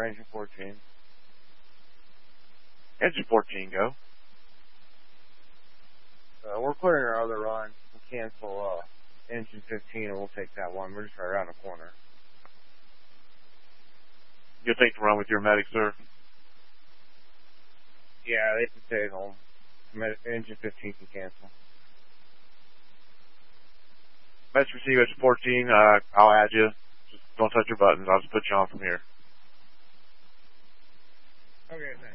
engine 14. Engine 14, go. We're clearing our other run. We'll cancel engine 15 and we'll take that one. We're just right around the corner. You'll take the run with your medic, sir? Yeah, they can stay at home. Engine 15 can cancel. Message received, engine 14. I'll add you. Just don't touch your buttons. I'll just put you on from here. Okay, thanks.